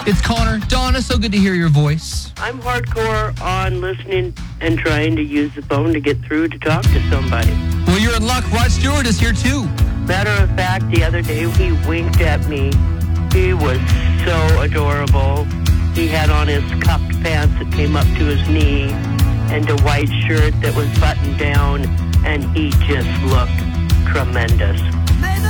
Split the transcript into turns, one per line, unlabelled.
It's Connor. Donna, so good to hear your voice.
I'm hardcore on listening and trying to use the phone to get through to talk to somebody.
Well, you're in luck. Rod Stewart is here, too.
Matter of fact, the other day he winked at me. He was so adorable. He had on his cuffed pants that came up to his knee and a white shirt that was buttoned down, and he just looked tremendous.